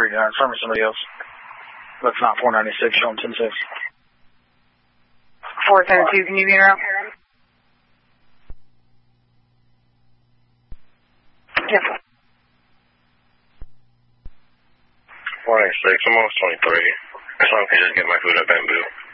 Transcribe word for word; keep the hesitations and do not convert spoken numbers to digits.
reading that. It's from somebody else. That's not four ninety-six, showing ten six. four seventy-two, can you hear him? Yes. four ninety-six, I'm on twenty-three. As long as I just get my food at Bamboo.